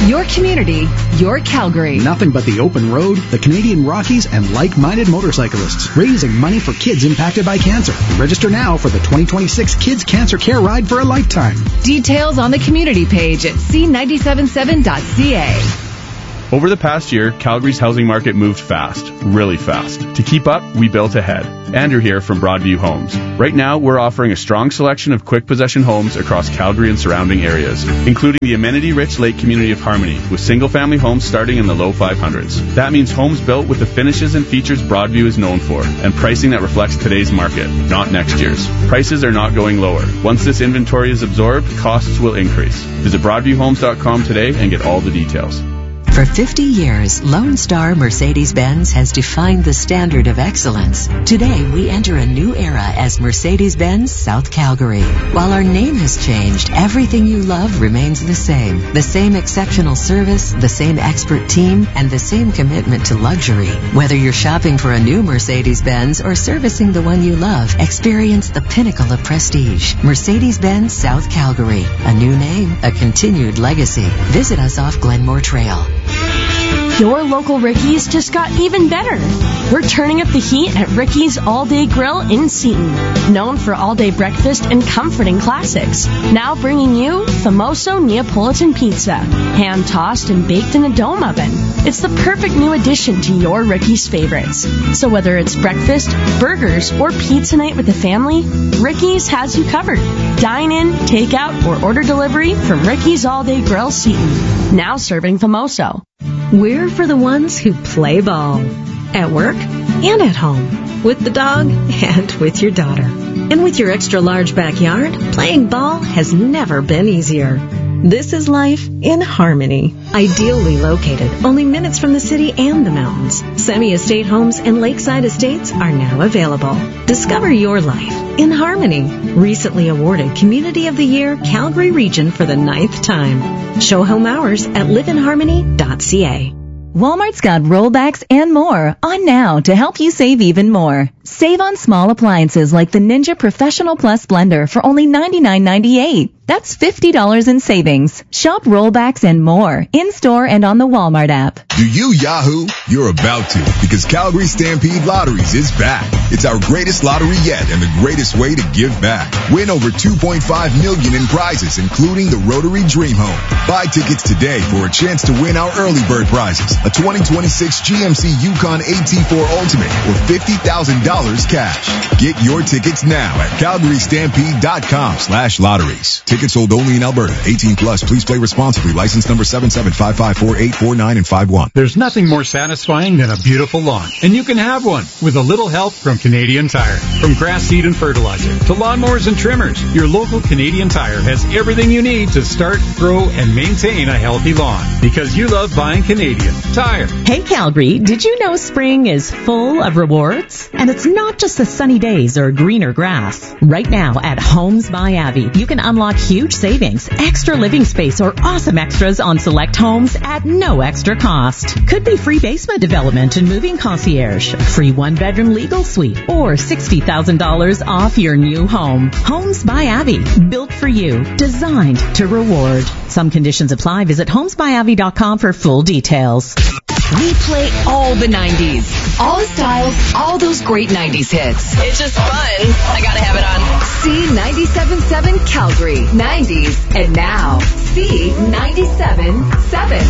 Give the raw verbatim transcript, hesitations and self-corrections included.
Your community, your Calgary. Nothing but the open road, the Canadian Rockies, and like-minded motorcyclists. Raising money for kids impacted by cancer. Register now for the twenty twenty-six Kids Cancer Care Ride for a Lifetime. Details on the community page at c nine seven seven dot c a. Over the past year, Calgary's housing market moved fast, really fast. To keep up, we built ahead. Andrew here from Broadview Homes. Right now, we're offering a strong selection of quick possession homes across Calgary and surrounding areas, including the amenity-rich Lake Community of Harmony, with single-family homes starting in the low five hundreds. That means homes built with the finishes and features Broadview is known for, and pricing that reflects today's market, not next year's. Prices are not going lower. Once this inventory is absorbed, costs will increase. Visit broadview homes dot com today and get all the details. For fifty years, Lone Star Mercedes-Benz has defined the standard of excellence. Today, we enter a new era as Mercedes-Benz South Calgary. While our name has changed, everything you love remains the same. The same exceptional service, the same expert team, and the same commitment to luxury. Whether you're shopping for a new Mercedes-Benz or servicing the one you love, experience the pinnacle of prestige. Mercedes-Benz South Calgary. A new name, a continued legacy. Visit us off Glenmore Trail. Your local Ricky's just got even better. We're turning up the heat at Ricky's All Day Grill in Seton, known for all-day breakfast and comforting classics. Now bringing you Famoso Neapolitan Pizza, hand-tossed and baked in a dome oven. It's the perfect new addition to your Ricky's favorites. So whether it's breakfast, burgers, or pizza night with the family, Ricky's has you covered. Dine in, take out, or order delivery from Ricky's All Day Grill Seton, now serving Famoso. We're for the ones who play ball. At work and at home. With the dog and with your daughter. And with your extra large backyard, playing ball has never been easier. This is life in Harmony. Ideally located, only minutes from the city and the mountains. Semi-estate homes and lakeside estates are now available. Discover your life in Harmony. Recently awarded Community of the Year Calgary Region for the ninth time. Show home hours at live in harmony dot c a. Walmart's got rollbacks and more on now to help you save even more. Save on small appliances like the Ninja Professional Plus blender for only ninety-nine ninety-eight. That's fifty dollars in savings. Shop rollbacks and more in-store and on the Walmart app. Do you Yahoo? You're about to, because Calgary Stampede Lotteries is back. It's our greatest lottery yet and the greatest way to give back. Win over two point five million dollars in prizes, including the Rotary Dream Home. Buy tickets today for a chance to win our early bird prizes, a twenty twenty-six G M C Yukon A T four Ultimate or fifty thousand dollars cash. Get your tickets now at calgary stampede dot com slash lotteries. Tickets sold only in Alberta. eighteen plus. Please play responsibly. License number seven seven five five four eight four nine and five one. There's nothing more satisfying than a beautiful lawn, and you can have one with a little help from Canadian Tire. From grass seed and fertilizer to lawnmowers and trimmers, your local Canadian Tire has everything you need to start, grow, and maintain a healthy lawn. Because you love buying Canadian Tire. Hey Calgary, did you know spring is full of rewards? And it's not just the sunny days or greener grass. Right now at Homes by Abbey, you can unlock huge savings, extra living space, or awesome extras on select homes at no extra cost. Could be free basement development and moving concierge, free one-bedroom legal suite, or sixty thousand dollars off your new home. Homes by Abbey, built for you, designed to reward. Some conditions apply. Visit homes by abbey dot com for full details. We play all the nineties, all the styles, all those great nineties hits. It's just fun. I gotta have it on. C ninety-seven point seven Calgary, nineties, and now C ninety-seven point seven.